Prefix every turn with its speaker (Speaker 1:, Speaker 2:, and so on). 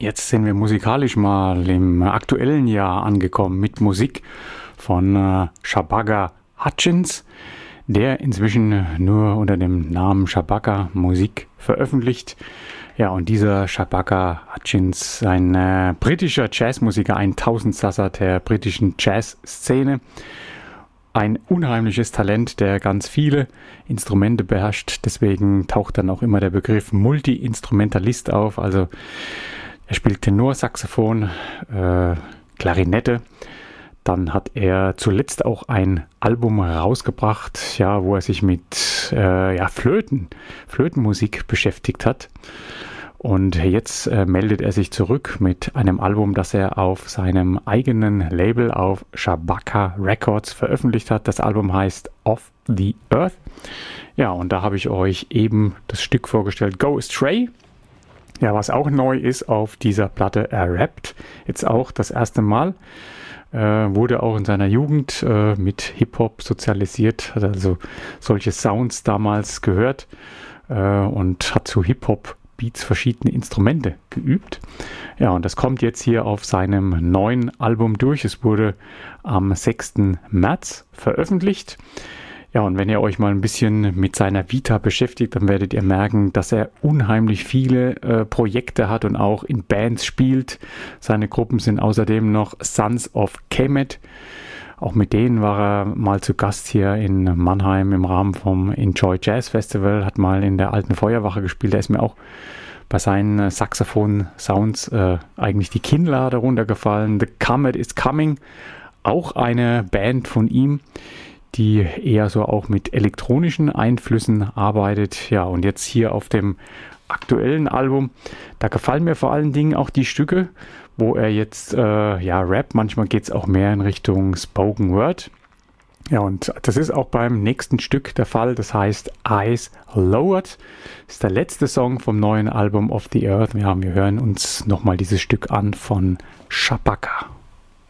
Speaker 1: Jetzt sind wir musikalisch mal im aktuellen Jahr angekommen mit Musik von Shabaka Hutchins, der inzwischen nur unter dem Namen Shabaka Musik veröffentlicht. Ja, und dieser Shabaka Hutchins, ein britischer Jazzmusiker, ein Tausendsasser der britischen Jazzszene. Ein unheimliches Talent, der ganz viele Instrumente beherrscht. Deswegen taucht dann auch immer der Begriff Multi-Instrumentalist auf. Also er spielt Tenorsaxophon, Klarinette. Dann hat er zuletzt auch ein Album rausgebracht, ja, wo er sich mit Flötenmusik beschäftigt hat. Und jetzt meldet er sich zurück mit einem Album, das er auf seinem eigenen Label auf Shabaka Records veröffentlicht hat. Das Album heißt Off the Earth. Ja, und da habe ich euch eben das Stück vorgestellt, Go Astray. Ja, was auch neu ist auf dieser Platte, er rappt jetzt auch das erste Mal. Wurde auch in seiner Jugend mit Hip-Hop sozialisiert, hat also solche Sounds damals gehört und hat zu Hip-Hop Beats verschiedene Instrumente geübt. Ja, und das kommt jetzt hier auf seinem neuen Album durch. Es wurde am 6. März veröffentlicht. Ja, und wenn ihr euch mal ein bisschen mit seiner Vita beschäftigt, dann werdet ihr merken, dass er unheimlich viele Projekte hat und auch in Bands spielt. Seine Gruppen sind außerdem noch Sons of Kemet. Auch mit denen war er mal zu Gast hier in Mannheim im Rahmen vom Enjoy Jazz Festival, hat mal in der Alten Feuerwache gespielt. Da ist mir auch bei seinen Saxophon-Sounds eigentlich die Kinnlade runtergefallen. The Comet is Coming, auch eine Band von ihm, die eher so auch mit elektronischen Einflüssen arbeitet. Ja, und jetzt hier auf dem aktuellen Album, da gefallen mir vor allen Dingen auch die Stücke, wo er jetzt rappt. Manchmal geht es auch mehr in Richtung Spoken Word. Ja, und das ist auch beim nächsten Stück der Fall. Das heißt Eyes Lowered. Das ist der letzte Song vom neuen Album Of the Earth. Ja, wir hören uns nochmal dieses Stück an von Shabaka.